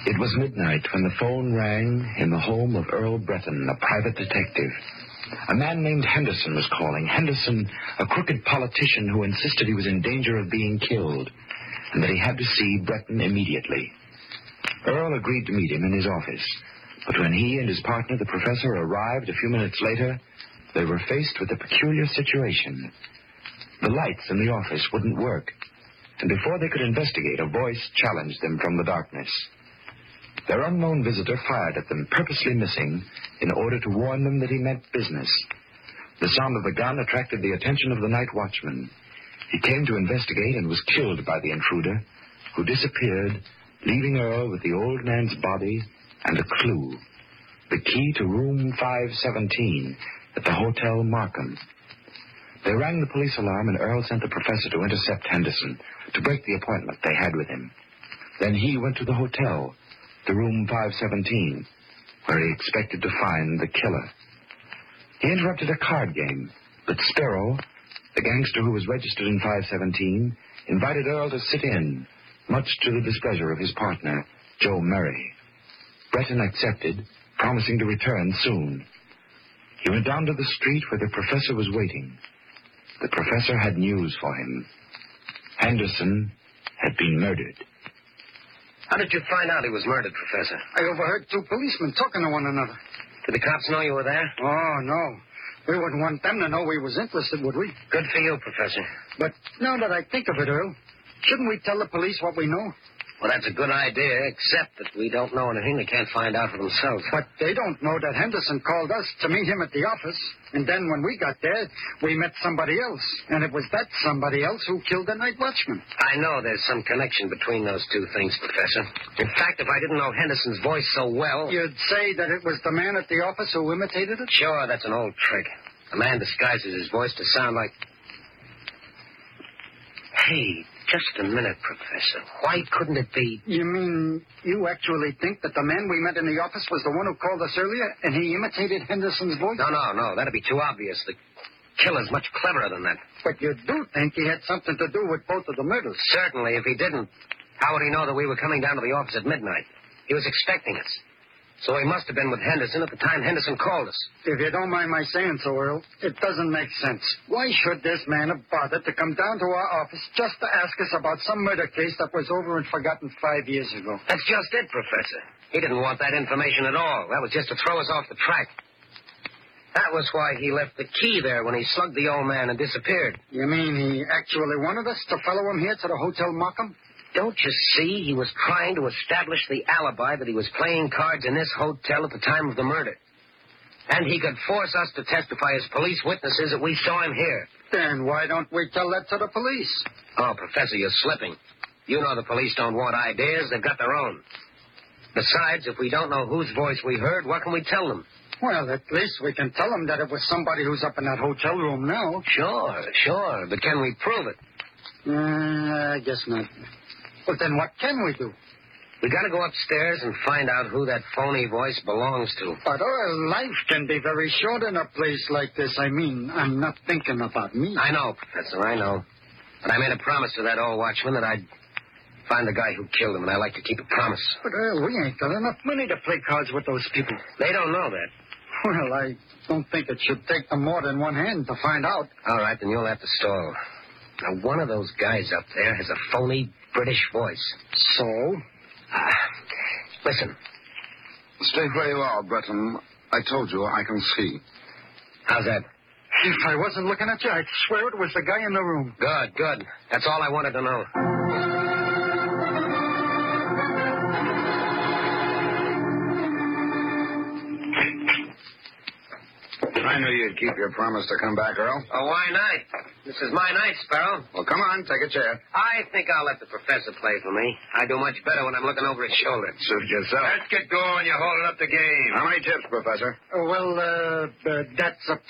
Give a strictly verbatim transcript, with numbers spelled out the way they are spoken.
It was midnight when the phone rang in the home of Earl Breton, a private detective. A man named Henderson was calling. Henderson, a crooked politician who insisted he was in danger of being killed and that he had to see Breton immediately. Earl agreed to meet him in his office, but when he and his partner, the professor, arrived a few minutes later, they were faced with a peculiar situation. The lights in the office wouldn't work, and before they could investigate, a voice challenged them from the darkness. Their unknown visitor fired at them, purposely missing, in order to warn them that he meant business. The sound of the gun attracted the attention of the night watchman. He came to investigate and was killed by the intruder, who disappeared, leaving Earl with the old man's body and a clue, the key to room five seventeen at the Hotel Markham. They rang the police alarm, and Earl sent the professor to intercept Henderson, to break the appointment they had with him. Then he went to the hotel, to room five seventeen, where he expected to find the killer. He interrupted a card game, but Sparrow, the gangster who was registered in five seventeen, invited Earl to sit in, much to the displeasure of his partner, Joe Murray. Breton accepted, promising to return soon. He went down to the street where the professor was waiting. The professor had news for him. Henderson had been murdered. How did you find out he was murdered, Professor? I overheard two policemen talking to one another. Did the cops know you were there? Oh, no. We wouldn't want them to know we was interested, would we? Good for you, Professor. But now that I think of it, Earl, shouldn't we tell the police what we know? Well, that's a good idea, except that we don't know anything they can't find out for themselves. But they don't know that Henderson called us to meet him at the office. And then when we got there, we met somebody else. And it was that somebody else who killed the night watchman. I know there's some connection between those two things, Professor. In fact, if I didn't know Henderson's voice so well... You'd say that it was the man at the office who imitated it? Sure, that's an old trick. A man disguises his voice to sound like... Hey, just a minute, Professor. Why couldn't it be... You mean you actually think that the man we met in the office was the one who called us earlier, and he imitated Henderson's voice? No, no, no. That'd be too obvious. The killer's much cleverer than that. But you do think he had something to do with both of the murders? Certainly. If he didn't, how would he know that we were coming down to the office at midnight? He was expecting us. So he must have been with Henderson at the time Henderson called us. If you don't mind my saying so, Earl, it doesn't make sense. Why should this man have bothered to come down to our office just to ask us about some murder case that was over and forgotten five years ago? That's just it, Professor. He didn't want that information at all. That was just to throw us off the track. That was why he left the key there when he slugged the old man and disappeared. You mean he actually wanted us to follow him here to the Hotel Markham? Don't you see? He was trying to establish the alibi that he was playing cards in this hotel at the time of the murder. And he could force us to testify as police witnesses that we saw him here. Then why don't we tell that to the police? Oh, Professor, you're slipping. You know the police don't want ideas. They've got their own. Besides, if we don't know whose voice we heard, what can we tell them? Well, at least we can tell them that it was somebody who's up in that hotel room now. Sure, sure. But can we prove it? Uh, I guess not. Well, then what can we do? We got to go upstairs and find out who that phony voice belongs to. But our life can be very short in a place like this. I mean, I'm not thinking about me. I know, Professor, I know. But I made a promise to that old watchman that I'd find the guy who killed him, and I like to keep a promise. But, Earl, we ain't got enough money to play cards with those people. They don't know that. Well, I don't think it should take them more than one hand to find out. All right, then you'll have to stall. Now, one of those guys up there has a phony British voice. So? Ah, listen. Stay where you are, Breton. I told you I can see. How's that? If I wasn't looking at you, I'd swear it was the guy in the room. Good, good. That's all I wanted to know. I knew you'd keep your promise to come back, Earl. Oh, why not? This is my night, Sparrow. Well, come on, take a chair. I think I'll let the professor play for me. I do much better when I'm looking over his shoulder. Suit yourself. Let's get going. You're holding up the game. How many chips, Professor? Uh, well, uh, uh, that's up